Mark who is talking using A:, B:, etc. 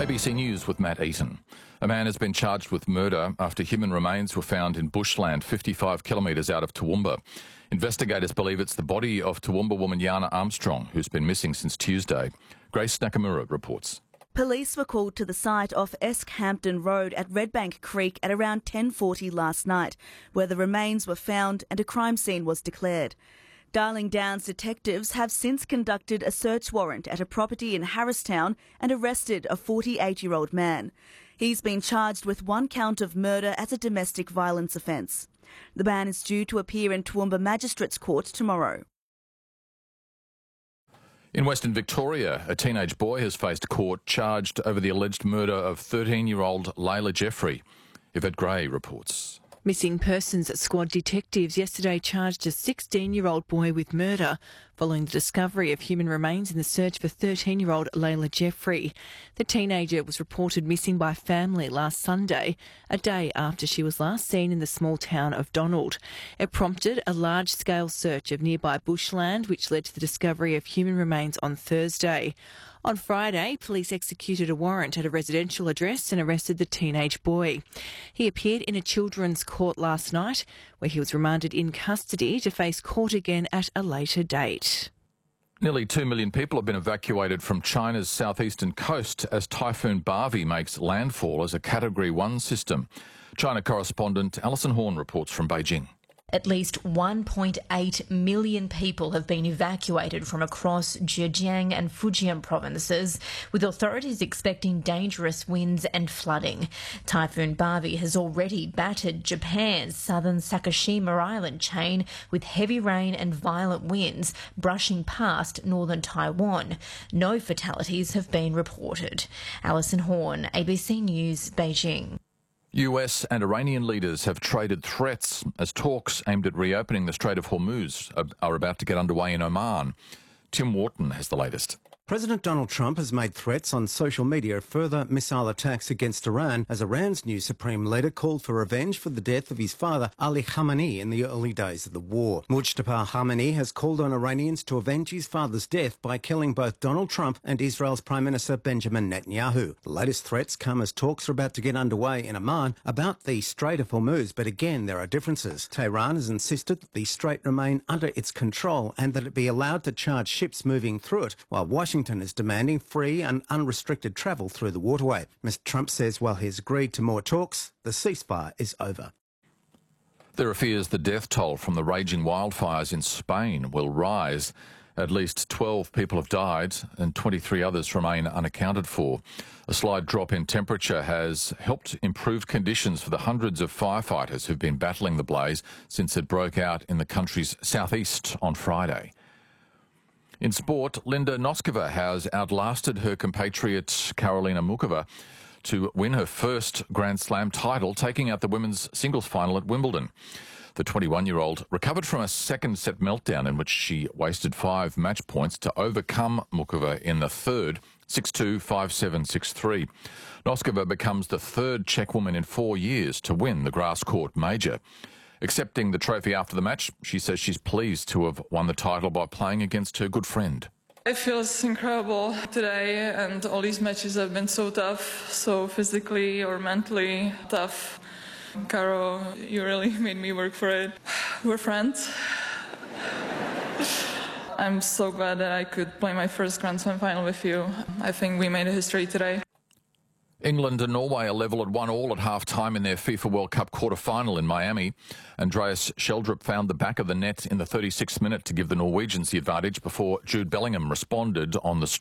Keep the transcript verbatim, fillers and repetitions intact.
A: A B C News with Matt Eaton. A man has been charged with murder after human remains were found in bushland fifty-five kilometres out of Toowoomba. Investigators believe it's the body of Toowoomba woman Yana Armstrong, who's been missing since Tuesday. Grace Nakamura reports.
B: Police were called to the site off Eskhampton Road at Redbank Creek at around ten forty last night, where the remains were found and a crime scene was declared. Darling Downs detectives have since conducted a search warrant at a property in Harristown and arrested a forty-eight-year-old man. He's been charged with one count of murder as a domestic violence offence. The man is due to appear in Toowoomba Magistrates Court tomorrow.
A: In Western Victoria, a teenage boy has faced court charged over the alleged murder of thirteen-year-old Layla Jeffrey. Yvette Gray reports.
C: Missing Persons Squad detectives yesterday charged a sixteen-year-old boy with murder following the discovery of human remains in the search for thirteen-year-old Layla Jeffrey. The teenager was reported missing by family last Sunday, a day after she was last seen in the small town of Donald. It prompted a large-scale search of nearby bushland, which led to the discovery of human remains on Thursday. On Friday, police executed a warrant at a residential address and arrested the teenage boy. He appeared in a children's court last night, where he was remanded in custody to face court again at a later date.
A: Nearly two million people have been evacuated from China's southeastern coast as Typhoon Barbie makes landfall as a Category one system. China correspondent Alison Horn reports from Beijing.
D: At least one point eight million people have been evacuated from across Zhejiang and Fujian provinces, with authorities expecting dangerous winds and flooding. Typhoon Barbie has already battered Japan's southern Sakishima Island chain with heavy rain and violent winds brushing past northern Taiwan. No fatalities have been reported. Alison Horn, A B C News, Beijing.
A: U S and Iranian leaders have traded threats as talks aimed at reopening the Strait of Hormuz are about to get underway in Oman. Tim Wharton has the latest.
E: President Donald Trump has made threats on social media of further missile attacks against Iran as Iran's new supreme leader called for revenge for the death of his father, Ali Khamenei, in the early days of the war. Mujtaba Khamenei has called on Iranians to avenge his father's death by killing both Donald Trump and Israel's Prime Minister Benjamin Netanyahu. The latest threats come as talks are about to get underway in Oman about the Strait of Hormuz, but again there are differences. Tehran has insisted that the strait remain under its control and that it be allowed to charge ships moving through it, while Washington is demanding free and unrestricted travel through the waterway. Mister Trump says while he's agreed to more talks, the ceasefire is over.
A: There are fears the death toll from the raging wildfires in Spain will rise. At least twelve people have died and twenty-three others remain unaccounted for. A slight drop in temperature has helped improve conditions for the hundreds of firefighters who've been battling the blaze since it broke out in the country's southeast on Friday. In sport, Linda Noskova has outlasted her compatriot Karolina Muchova to win her first Grand Slam title, taking out the women's singles final at Wimbledon. The twenty-one-year-old recovered from a second-set meltdown in which she wasted five match points to overcome Muchova in the third, six two, five seven, six three. Noskova becomes the third Czech woman in four years to win the grass court major. Accepting the trophy after the match, she says she's pleased to have won the title by playing against her good friend.
F: It feels incredible today, and all these matches have been so tough, so physically or mentally tough. Caro, you really made me work for it. We're friends. I'm so glad that I could play my first Grand Slam final with you. I think we made a history today.
A: England and Norway are level at one all at half-time in their FIFA World Cup quarter-final in Miami. Andreas Sheldrup found the back of the net in the thirty-sixth minute to give the Norwegians the advantage before Jude Bellingham responded on the